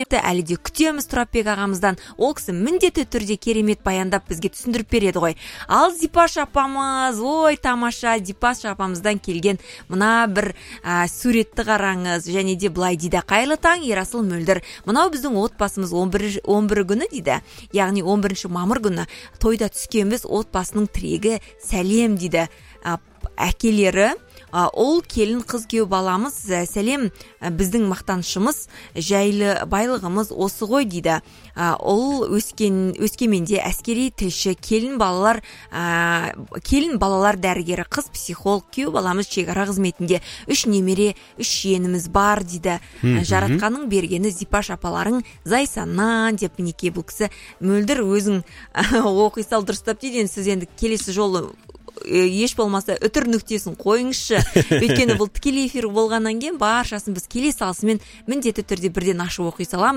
байлықты әлі де күтеміз Тұрапбек ағамыздан. Ол кісі міндетті түрде керемет баяндап бізге түсіндіріп береді ғой. Ал Зипаш апамыз, ой тамаша, Зипаш апамыздан келген мына бір суретті қараңыз, және де былай дейді: қайырлы таң Ерасыл Мөлдір. Мынау біздің отбасымыз 11 күні дейді. Яғни 11 мамыр күні тойда түскенбіз, отбасының тірегі сәлем дейді. Әкелері, ол келін қыз күйеу баламыз сәлем, біздің мақтанышымыз, жайлы байлығымыз осы ғой дейді. Ол Өскеменде әскери тілші, келін балалар дәрігері, қыз психолог, күйеу баламыз шекара қызметінде, 3 немере, 3 жиеніміз бар дейді. Жаратқаның бергені Зипаш апаларың зайсаннан деп. Мінекей бұл кісі Мөлдір өзің оқи сал дұрыстап дейді. Сіз енді келесі жолы еш болмаса үтір нүктесін қойыңызшы. Өйткені бұл тікелей эфир болғаннан кейін баршасын біз келе салысымен міндетті түрде бірден ашып оқи саламыз.